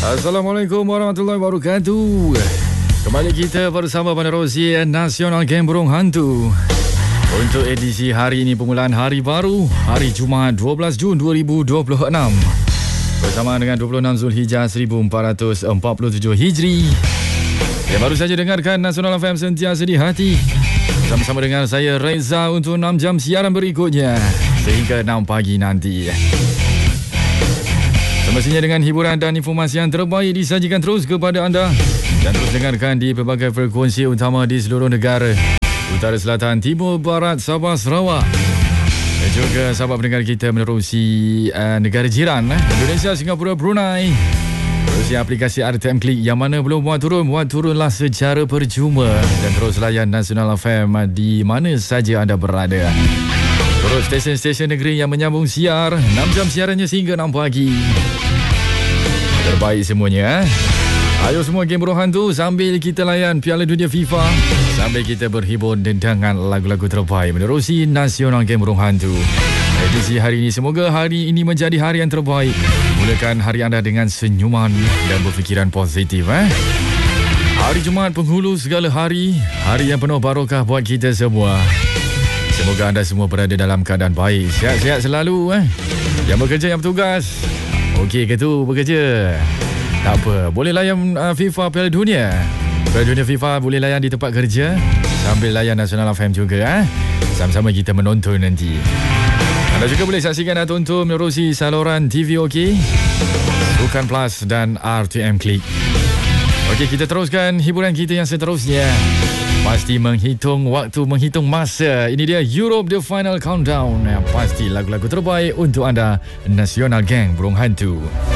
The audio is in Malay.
Assalamualaikum warahmatullahi wabarakatuh. Kembali kita bersama penerusi Nasional Geng Burung Hantu. Untuk edisi hari ini, permulaan hari baru, hari Jumaat 12 Jun 2026. Bersama dengan 26 Zulhijjah 1447 Hijri. Yang baru saja dengarkan Nasional FM sentiasa di hati. Bersama-sama dengan saya Reza untuk 6 jam siaran berikutnya sehingga 6 pagi nanti. Semestinya dengan hiburan dan informasi yang terbaik disajikan terus kepada anda. Dan terus dengarkan di pelbagai frekuensi utama di seluruh negara. Utara, Selatan, Timur, Barat, Sabah, Sarawak. Dan juga sahabat pendengar kita menerusi negara jiran Indonesia, Singapura, Brunei. Terusi aplikasi RTM Klik yang mana belum buat turunlah secara percuma. Dan terus layan Nasional FM di mana saja anda berada. Terus stesen-stesen negeri yang menyambung siar 6 jam siarannya sehingga 6 pagi. Terbaik semuanya. Ayo semua Geng Burung Hantu, sambil kita layan Piala Dunia FIFA, sambil kita berhibur dengan lagu-lagu terbaik menerusi Nasional Geng Burung Hantu. Edisi hari ini, semoga hari ini menjadi hari yang terbaik. Mulakan hari anda dengan senyuman dan berfikiran positif. Hari Jumaat penghulu segala hari, hari yang penuh barokah buat kita semua. Semoga anda semua berada dalam keadaan baik, sihat-sihat selalu. Yang bekerja, yang bertugas, okey ke tu bekerja? Tak apa, boleh layan FIFA Piala Dunia. Piala Dunia FIFA boleh layan di tempat kerja sambil layan Nasional FM juga. Sama-sama kita menonton nanti. Anda juga boleh saksikan dan tonton menerusi saluran TV OK, Sukan Plus dan RTM Klik. Okey, kita teruskan hiburan kita yang seterusnya. Pasti menghitung waktu, menghitung masa. Ini dia Europe The Final Countdown. Pasti lagu-lagu terbaik untuk anda, Nasional Geng Burung Hantu.